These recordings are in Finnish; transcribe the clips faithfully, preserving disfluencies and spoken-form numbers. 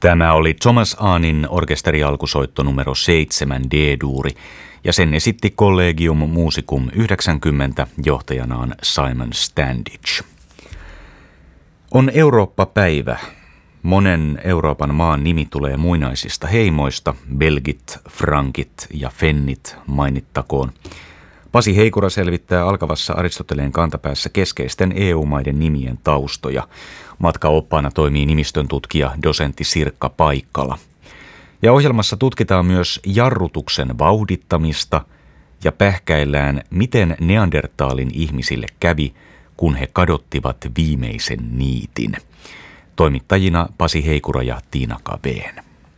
Tämä oli Thomas Ahnin orkesterialkusoitto numero seitsemän D-duuri, ja sen esitti Collegium Musicum yhdeksänkymmentä johtajanaan Simon Standage. On Eurooppa-päivä. Monen Euroopan maan nimi tulee muinaisista heimoista, belgit, frankit ja fennit mainittakoon. Pasi Heikura selvittää alkavassa Aristoteleen kantapäässä keskeisten E U-maiden nimien taustoja. Matkaoppaana toimii nimistön tutkija dosentti Sirkka Paikkala. Ja ohjelmassa tutkitaan myös jarrutuksen vauhdittamista ja pähkäillään, miten Neandertaalin ihmisille kävi, kun he kadottivat viimeisen niitin. Toimittajina Pasi Heikura ja Tiina Kaveen.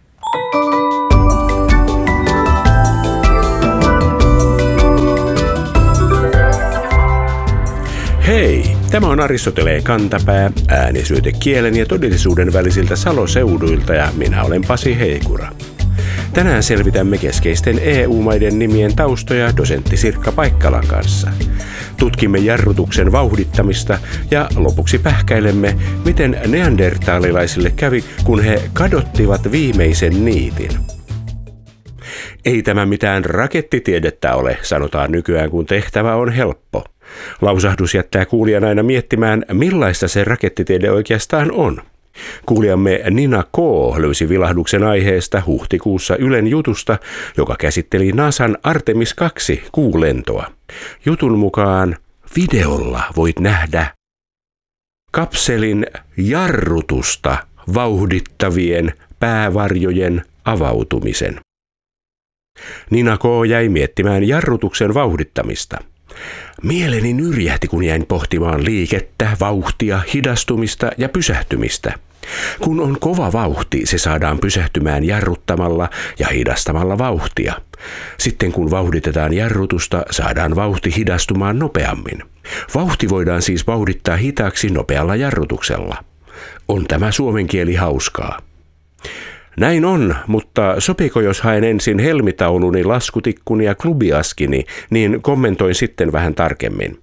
Hei! Tämä on Aristoteleen kantapää, äänisyöte kielen ja todellisuuden välisiltä Saloseuduilta ja minä olen Pasi Heikura. Tänään selvitämme keskeisten E U-maiden nimien taustoja dosentti Sirkka Paikkalan kanssa. Tutkimme jarrutuksen vauhdittamista ja lopuksi pähkäilemme, miten neandertaalilaisille kävi, kun he kadottivat viimeisen niitin. Ei tämä mitään rakettitiedettä ole, sanotaan nykyään, kun tehtävä on helppo. Lausahdus jättää kuulijan aina miettimään, millaista se rakettitiede oikeastaan on. Kuulijamme Nina K. löysi vilahduksen aiheesta huhtikuussa Ylen jutusta, joka käsitteli NASAn Artemis kaksi kuulentoa. Jutun mukaan videolla voit nähdä kapselin jarrutusta vauhdittavien päävarjojen avautumisen. Nina K. jäi miettimään jarrutuksen vauhdittamista. Mieleni nyrjähti, kun jäin pohtimaan liikettä, vauhtia, hidastumista ja pysähtymistä. Kun on kova vauhti, se saadaan pysähtymään jarruttamalla ja hidastamalla vauhtia. Sitten kun vauhditetaan jarrutusta, saadaan vauhti hidastumaan nopeammin. Vauhti voidaan siis vauhdittaa hitaaksi nopealla jarrutuksella. On tämä suomen kieli hauskaa. Näin on, mutta sopiiko jos haen ensin helmitauluni, laskutikkuni ja klubiaskini, niin kommentoin sitten vähän tarkemmin.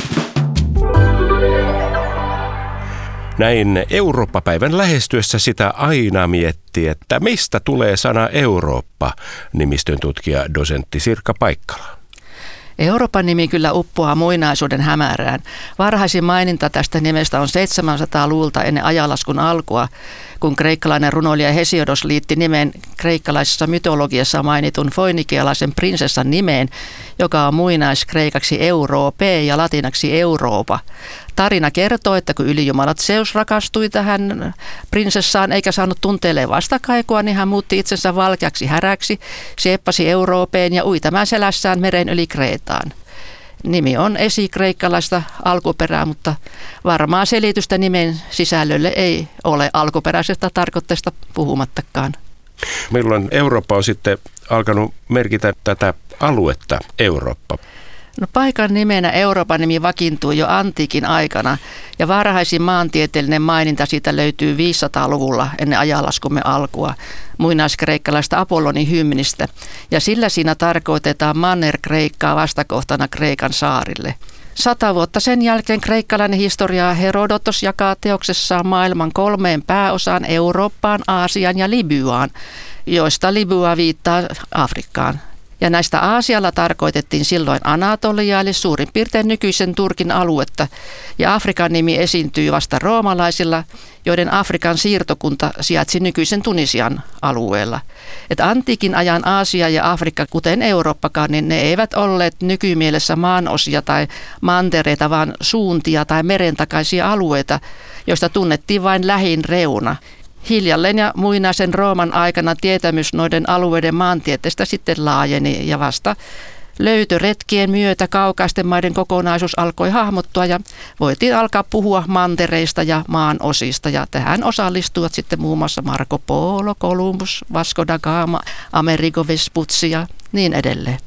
Näin Eurooppa-päivän lähestyessä sitä aina miettii, että mistä tulee sana Eurooppa, nimistön tutkija dosentti Sirkka Paikkala. Euroopan nimi kyllä uppoaa muinaisuuden hämärään. Varhaisin maininta tästä nimestä on seitsemänsataaluvulta ennen ajanlaskun alkua, kun kreikkalainen runoilija Hesiodos liitti nimen kreikkalaisessa mytologiassa mainitun foinikialaisen prinsessan nimeen, joka on muinaiskreikaksi Euroope ja latinaksi Euroopa. Tarina kertoo, että kun ylijumalat Zeus rakastui tähän prinsessaan eikä saanut tunteelleen vastakaikua, niin hän muutti itsensä valkeaksi häräksi, sieppasi Euroopeen ja ui tämän selässään meren yli Kreetaan. Nimi on esikreikkalaista alkuperää, mutta varmaa selitystä nimen sisällölle ei ole alkuperäisestä tarkoitteesta puhumattakaan. Milloin Eurooppa on sitten alkanut merkitä tätä aluetta Eurooppa? No, paikan nimenä Euroopan nimi vakiintui jo antiikin aikana ja varhaisin maantieteellinen maininta siitä löytyy viisisataaluvulla ennen ajanlaskumme alkua muinaiskreikkalaista Apollonin hymnistä ja sillä siinä tarkoitetaan Manner-Kreikkaa vastakohtana Kreikan saarille. Sata vuotta sen jälkeen kreikkalainen historia Herodotos jakaa teoksessaan maailman kolmeen pääosaan Eurooppaan, Aasiaan ja Libyaan, joista Libya viittaa Afrikkaan. Ja näistä Aasialla tarkoitettiin silloin Anatoliaa, eli suurin piirtein nykyisen Turkin aluetta, ja Afrikan nimi esiintyi vasta roomalaisilla, joiden Afrikan siirtokunta sijaitsi nykyisen Tunisian alueella. Et antiikin ajan Aasia ja Afrikka, kuten Eurooppakaan, niin ne eivät olleet nykymielessä maanosia tai mantereita, vaan suuntia tai merentakaisia alueita, joista tunnettiin vain lähin reuna. Hiljalleen ja muinaisen Rooman aikana tietämys noiden alueiden maantieteestä sitten laajeni ja vasta löytöretkien myötä kaukaisten maiden kokonaisuus alkoi hahmottua ja voitiin alkaa puhua mantereista ja maanosista ja tähän osallistuivat sitten muun muassa Marco Polo, Columbus, Vasco da Gama, Amerigo Vespucci ja niin edelleen.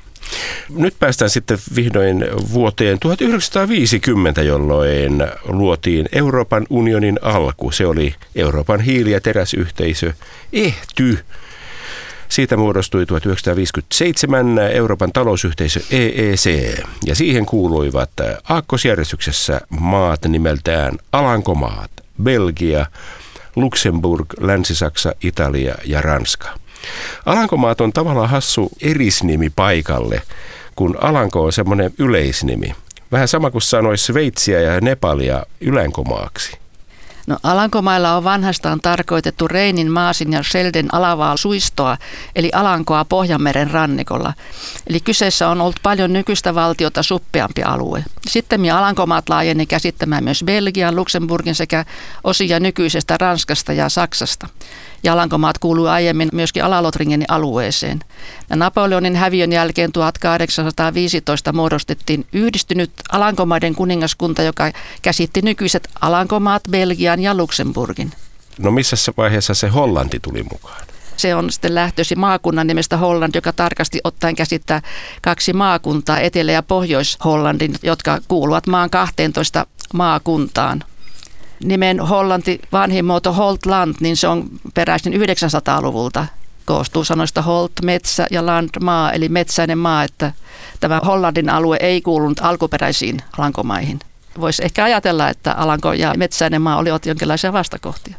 Nyt päästään sitten vihdoin vuoteen tuhatyhdeksänsataaviisikymmentä, jolloin luotiin Euroopan unionin alku. Se oli Euroopan hiili- ja teräsyhteisö E H T Y. Siitä muodostui tuhatyhdeksänsataaviisikymmentäseitsemän Euroopan talousyhteisö E E C, ja siihen kuuluivat aakkosjärjestyksessä maat nimeltään Alankomaat, Belgia, Luxemburg, Länsi-Saksa, Italia ja Ranska. Alankomaat on tavallaan hassu erisnimi paikalle, kun Alanko on semmoinen yleisnimi. Vähän sama kuin sanoisi Sveitsiä ja Nepalia Ylänkomaaksi. No, Alankomailla on vanhastaan tarkoitettu Reinin, Maasin ja Schelden alavaa suistoa, eli Alankoa Pohjanmeren rannikolla. Eli kyseessä on ollut paljon nykyistä valtiota suppeampi alue. Sitten Alankomaat laajeni käsittämään myös Belgian, Luxemburgin sekä osia nykyisestä Ranskasta ja Saksasta. Ja Alankomaat kuului aiemmin myöskin Alalotringenin alueeseen. Ja Napoleonin häviön jälkeen tuhatkahdeksansataaviisitoista muodostettiin yhdistynyt Alankomaiden kuningaskunta, joka käsitti nykyiset Alankomaat, Belgian ja Luxemburgin. No missä vaiheessa se Hollanti tuli mukaan? Se on sitten lähtöisin maakunnan nimestä Holland, joka tarkasti ottaen käsittää kaksi maakuntaa, Etelä- ja Pohjois-Hollandin, jotka kuuluvat maan kahteentoista maakuntaan. Nimen Hollanti, vanhin muoto Holtland, niin se on peräisin yhdeksänsataaluvulta. Koostuu sanoista Holt, metsä ja land, maa, eli metsäinen maa, että tämä Hollandin alue ei kuulunut alkuperäisiin Alankomaihin. Voisi ehkä ajatella, että Alanko ja metsäinen maa olivat jonkinlaisia vastakohtia.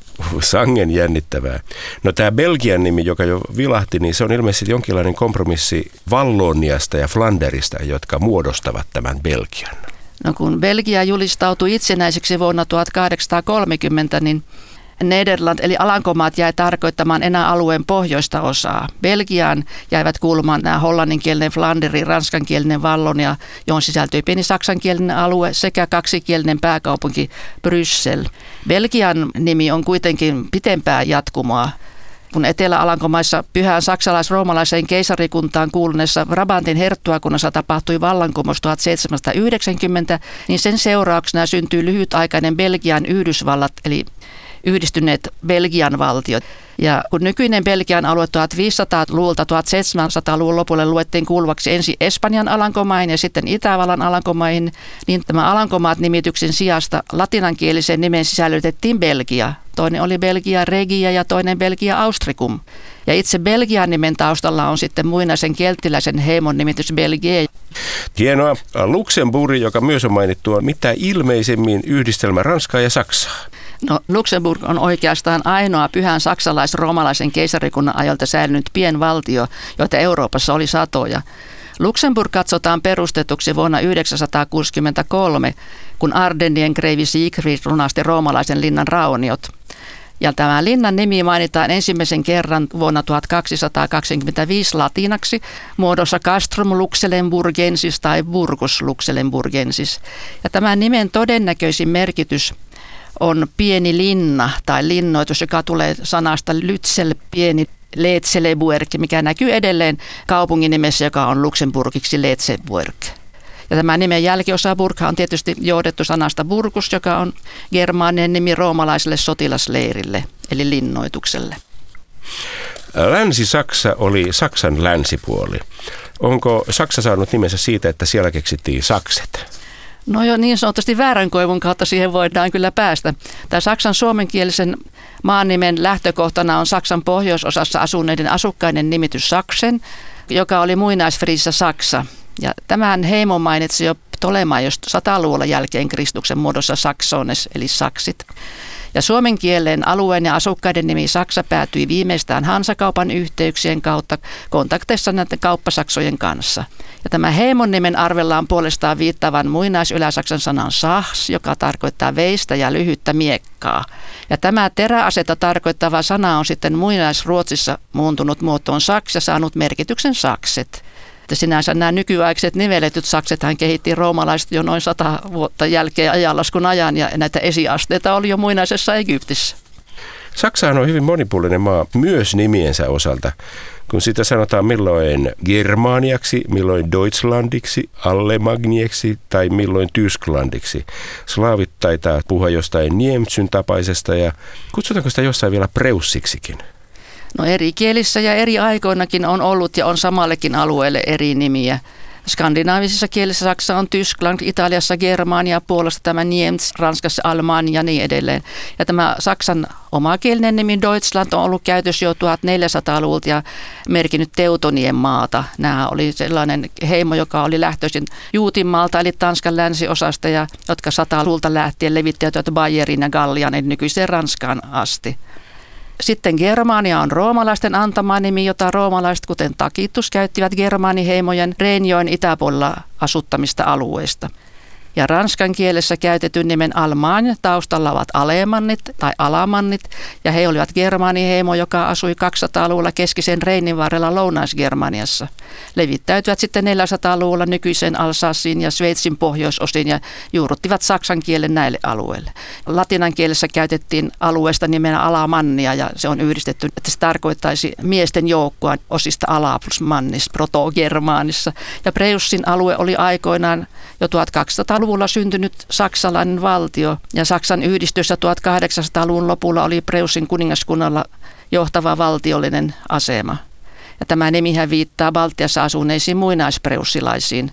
Sangen jännittävää. No tämä Belgian nimi, joka jo vilahti, niin se on ilmeisesti jonkinlainen kompromissi Valloniasta ja Flanderista, jotka muodostavat tämän Belgian. No kun Belgia julistautui itsenäiseksi vuonna tuhatkahdeksansataakolmekymmentä, niin Nederland eli Alankomaat jäi tarkoittamaan enää alueen pohjoista osaa. Belgiaan jäivät kuulumaan nämä hollanninkielinen Flanderi, ranskankielinen Vallonia, johon sisältyi pieni saksankielinen alue sekä kaksikielinen pääkaupunki Bryssel. Belgian nimi on kuitenkin pitempää jatkumoa. Kun Etelä-Alankomaissa pyhään saksalais-roomalaiseen keisarikuntaan kuuluneessa Brabantin herttuakunnassa tapahtui vallankumous tuhatseitsemänsataayhdeksänkymmentä, niin sen seurauksena syntyi lyhytaikainen Belgian Yhdysvallat, eli yhdistyneet Belgian valtiot. Ja kun nykyinen Belgian alue viisitoistasataluvulta seitsemäntoistasadan lopulle luettiin kuuluvaksi ensin Espanjan Alankomaihin ja sitten Itävallan Alankomaihin, niin tämä Alankomaat-nimityksen sijasta latinankieliseen nimeen sisällytettiin Belgia. Toinen oli Belgia Regia ja toinen Belgia Austricum. Ja itse Belgian nimen taustalla on sitten muinaisen kelttiläisen heimon nimitys België. Hienoa. Luxemburg, joka myös on mainittu, on mitä ilmeisemmin yhdistelmä Ranskaa ja Saksaa. No, Luxemburg on oikeastaan ainoa pyhän saksalais-roomalaisen keisarikunnan ajalta säilynyt pienvaltio, joita Euroopassa oli satoja. Luxemburg katsotaan perustetuksi vuonna yhdeksänsataakuusikymmentäkolme, kun Ardennien kreivi Siegfried runasti roomalaisen linnan rauniot. Ja tämä linnan nimi mainitaan ensimmäisen kerran vuonna tuhatkaksisataakaksikymmentäviisi latinaksi muodossa Castrum Luxemburgensis tai Burgus Luxemburgensis. Ja tämän nimen todennäköisin merkitys on pieni linna tai linnoitus, joka tulee sanasta Lützel, pieni Letzeleburg, mikä näkyy edelleen kaupungin nimessä, joka on Luxemburgiksi Letzeburg. Ja tämä nimen jälkiosa Burg on tietysti johdettu sanasta Burgus, joka on germaaninen nimi roomalaiselle sotilasleirille, eli linnoitukselle. Länsi-Saksa oli Saksan länsipuoli. Onko Saksa saanut nimensä siitä, että siellä keksittiin sakset? No jo niin sanotusti vääränkoivun kautta siihen voidaan kyllä päästä. Tämä saksan suomenkielisen maannimen lähtökohtana on Saksan pohjoisosassa asuneiden asukkaiden nimitys Saksen, joka oli muinaisfriisissä Saksa. Ja tämän heimo mainitsi jo Ptolemaios sataluvulla jälkeen Kristuksen muodossa Saksones, eli saksit. Ja suomen kieleen alueen ja asukkaiden nimi Saksa päätyi viimeistään Hansakaupan yhteyksien kautta kontakteissa näiden kauppasaksojen kanssa. Ja tämä heimon nimen arvellaan puolestaan viittavan muinais-Ylä-Saksan sanan Sachs, joka tarkoittaa veistä ja lyhyttä miekkaa. Ja tämä teräasetta tarkoittava sana on sitten muinais-Ruotsissa muuntunut muotoon Saks ja saanut merkityksen sakset. Sinänsä nämä nykyaikaiset niveletyt saksethan kehitti roomalaiset jo noin sata vuotta jälkeen ajanlaskun ajan, ja näitä esiasteita oli jo muinaisessa Egyptissä. Saksahan on hyvin monipuolinen maa myös nimiensä osalta, kun sitä sanotaan milloin Germaniaksi, milloin Deutschlandiksi, Allemagnieksi tai milloin Tysklandiksi. Slaavit taitaa puhua jostain Niemtsyn tapaisesta ja kutsutaanko sitä jossain vielä Preussiksikin? No eri kielissä ja eri aikoinakin on ollut ja on samallekin alueelle eri nimiä. Skandinaavisissa kielissä Saksa on Tyskland, Italiassa Germania, Puolassa tämä Niems, Ranskassa Alman ja niin edelleen. Ja tämä Saksan omakielinen nimi Deutschland on ollut käytössä jo tuhatneljäsataaluvulta ja merkinnyt Teutonien maata. Nämä oli sellainen heimo, joka oli lähtöisin Juutinmaalta eli Tanskan länsiosasta ja jotka sataluvulta lähtien levittäytyivät Bayerin ja Gallian eli nykyiseen Ranskaan asti. Sitten Germania on roomalaisten antama nimi, jota roomalaiset kuten Tacitus käyttivät germaaniheimojen Reinjoen itäpuolella asuttamista alueista. Ja ranskan kielessä käytetyn nimen Almagne taustalla ovat alemannit tai alamannit, ja he olivat germaaniheimo, joka asui kaksisataaluvulla keskisen Reinin varrella Lounais-Germaniassa. Levittäytyvät sitten neljäsataaluvulla nykyisen Alsaciin ja Sveitsin pohjoisosiin ja juurruttivat saksan kielen näille alueille. Latinan kielessä käytettiin alueesta nimenä Alamannia, ja se on yhdistetty, että se tarkoittaisi miesten joukkoa osista ala plus mannis, proto-germaanissa. Ja Preussin alue oli aikoinaan jo tuhatkaksisataaluvulla syntynyt saksalainen valtio, ja Saksan yhdistyessä tuhatkahdeksansataaluvun lopulla oli Preussin kuningaskunnalla johtava valtiollinen asema. Ja tämä nimihän viittaa Baltiassa asuneisiin muinaispreussilaisiin,